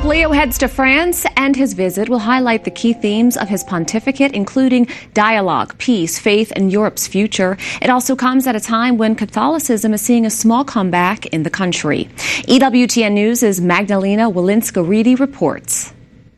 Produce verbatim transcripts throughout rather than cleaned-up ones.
Pope Leo heads to France, and his visit will highlight the key themes of his pontificate, including dialogue, peace, faith, and Europe's future. It also comes at a time when Catholicism is seeing a small comeback in the country. E W T N News' Magdalena Walinska-Reedy reports.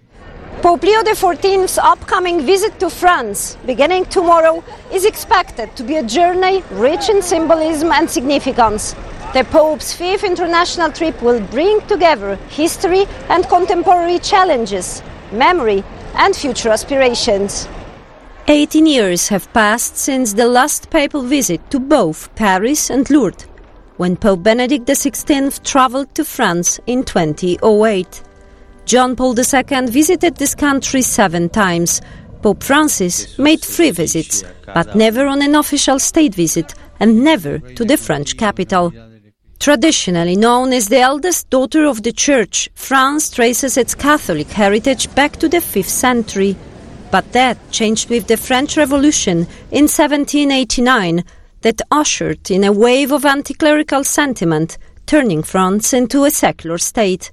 Pope Leo the fourteenth's upcoming visit to France, beginning tomorrow, is expected to be a journey rich in symbolism and significance. The Pope's fifth international trip will bring together history and contemporary challenges, memory and future aspirations. Eighteen years have passed since the last papal visit to both Paris and Lourdes, when Pope Benedict the sixteenth travelled to France in two thousand eight. John Paul the Second visited this country seven times. Pope Francis made three visits, but never on an official state visit and never to the French capital. Traditionally known as the eldest daughter of the Church, France traces its Catholic heritage back to the fifth century. But that changed with the French Revolution in seventeen eighty-nine that ushered in a wave of anti-clerical sentiment, turning France into a secular state.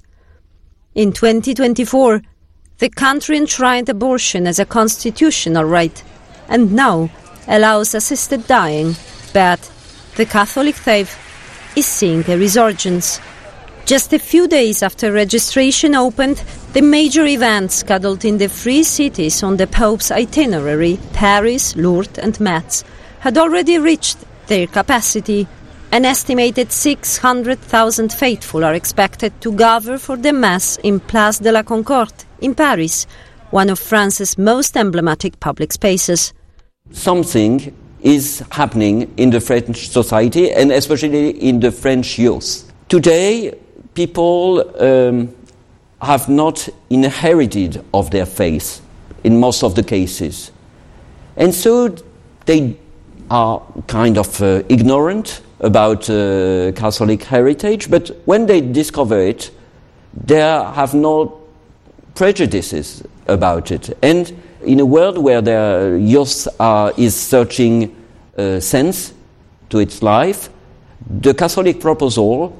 In twenty twenty-four, the country enshrined abortion as a constitutional right and now allows assisted dying, but the Catholic faith is seeing a resurgence. Just a few days after registration opened, the major events scheduled in the three cities on the Pope's itinerary, Paris, Lourdes and Metz, had already reached their capacity. An estimated six hundred thousand faithful are expected to gather for the Mass in Place de la Concorde in Paris, one of France's most emblematic public spaces. Something is happening in the French society and especially in the French youth. Today, people um, have not inherited of their faith in most of the cases. And so they are kind of uh, ignorant about uh, Catholic heritage, but when they discover it, they have no prejudices about it. And in a world where the youth are, is searching uh, sense to its life, the Catholic proposal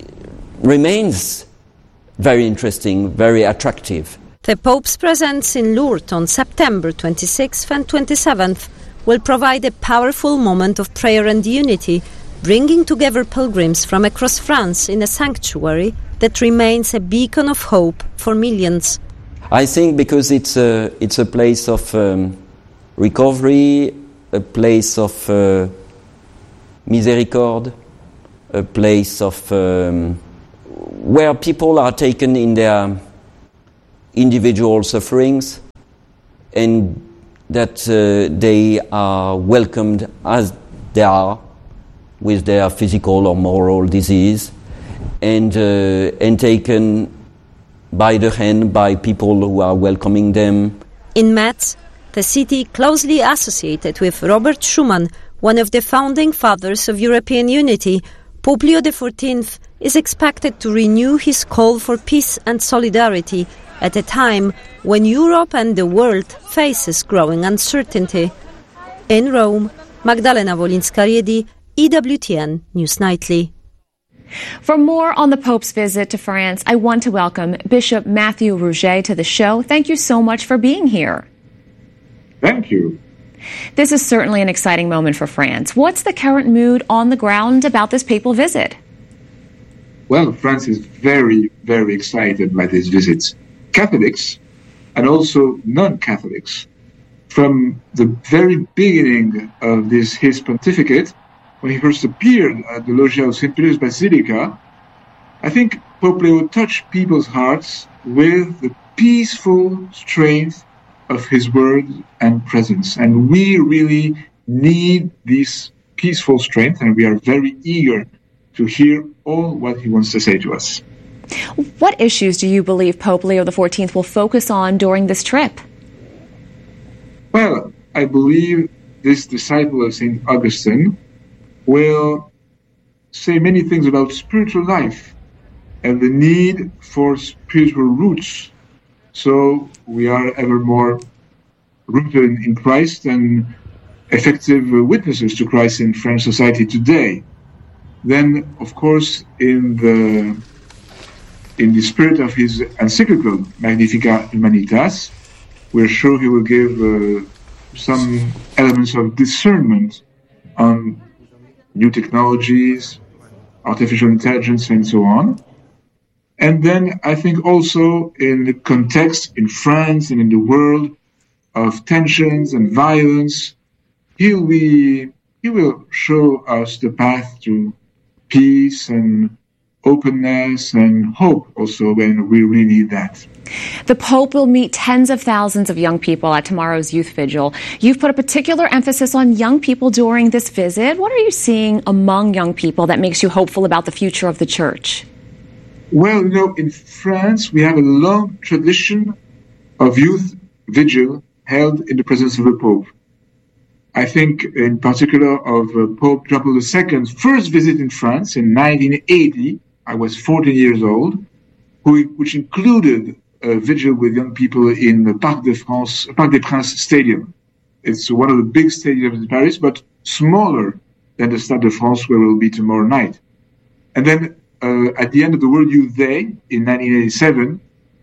remains very interesting, very attractive. The Pope's presence in Lourdes on September twenty-sixth and twenty-seventh will provide a powerful moment of prayer and unity, bringing together pilgrims from across France in a sanctuary that remains a beacon of hope for millions. I think because it's a, it's a place of um, recovery, a place of uh, miséricorde, a place of um, where people are taken in their individual sufferings and that uh, they are welcomed as they are with their physical or moral disease and, uh, and taken by the hand by people who are welcoming them. In Metz, the city closely associated with Robert Schuman, one of the founding fathers of European unity, Pope Leo the fourteenth is expected to renew his call for peace and solidarity at a time when Europe and the world faces growing uncertainty. In Rome, Magdalena Walinska-Reedy, E W T N News Nightly. For more on the Pope's visit to France, I want to welcome Bishop Matthew Rouget to the show. Thank you so much for being here. Thank you. This is certainly an exciting moment for France. What's the current mood on the ground about this papal visit? Well, France is very, very excited by this visit. Catholics and also non-Catholics. From the very beginning of this his pontificate, when he first appeared at the Loggia of Saint Peter's Basilica, I think Pope Leo touched people's hearts with the peaceful strength of his word and presence. And we really need this peaceful strength, and we are very eager to hear all what he wants to say to us. What issues do you believe Pope Leo the fourteenth will focus on during this trip? Well, I believe this disciple of Saint Augustine will say many things about spiritual life and the need for spiritual roots. So we are ever more rooted in Christ and effective witnesses to Christ in French society today. Then, of course, in the in the spirit of his encyclical Magnificat Humanitas, we're sure he will give uh, some elements of discernment on new technologies, artificial intelligence, and so on. And then I think also in the context in France and in the world of tensions and violence, he will, be, he will show us the path to peace and openness and hope also when we really need that. The Pope will meet tens of thousands of young people at tomorrow's Youth Vigil. You've put a particular emphasis on young people during this visit. What are you seeing among young people that makes you hopeful about the future of the Church? Well, you know, in France, we have a long tradition of Youth Vigil held in the presence of the Pope. I think in particular of uh, Pope John Paul the Second's first visit in France in nineteen eighty. I was fourteen years old, who, which included a vigil with young people in the Parc de France, Parc des Princes Stadium. It's one of the big stadiums in Paris, but smaller than the Stade de France, where we'll be tomorrow night. And then uh, at the end of the World Youth Day in nineteen eighty-seven,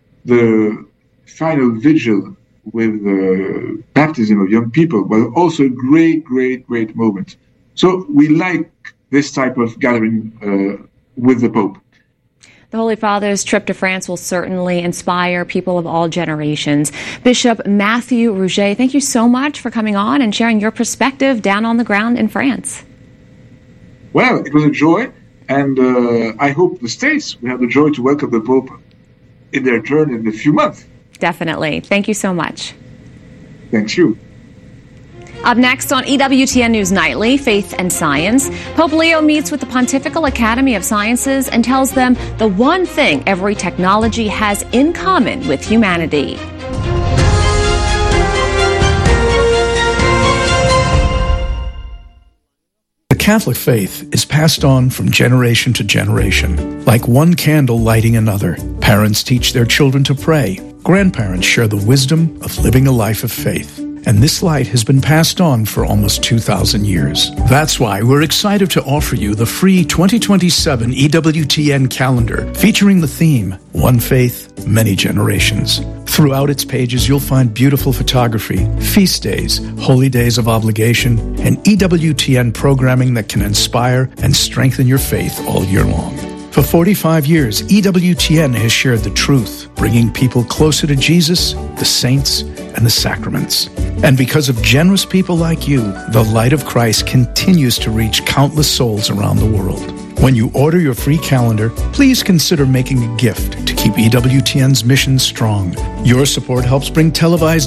the final vigil with the baptism of young people was also a great, great, great moment. So we like this type of gathering uh, with the Pope. The Holy Father's trip to France will certainly inspire people of all generations. Bishop Matthew Rouget, thank you so much for coming on and sharing your perspective down on the ground in France. Well, it was a joy, and uh, I hope the States will have the joy to welcome the Pope in their turn in a few months. Definitely. Thank you so much. Thank you. Up next on E W T N News Nightly, Faith and Science, Pope Leo meets with the Pontifical Academy of Sciences and tells them the one thing every technology has in common with humanity. The Catholic faith is passed on from generation to generation, like one candle lighting another. Parents teach their children to pray. Grandparents share the wisdom of living a life of faith. And this light has been passed on for almost two thousand years. That's why we're excited to offer you the free twenty twenty-seven E W T N calendar featuring the theme, One Faith, Many Generations. Throughout its pages, you'll find beautiful photography, feast days, holy days of obligation, and E W T N programming that can inspire and strengthen your faith all year long. For forty-five years, E W T N has shared the truth, bringing people closer to Jesus, the saints, and the sacraments. And because of generous people like you, the light of Christ continues to reach countless souls around the world. When you order your free calendar, please consider making a gift to keep E W T N's mission strong. Your support helps bring televised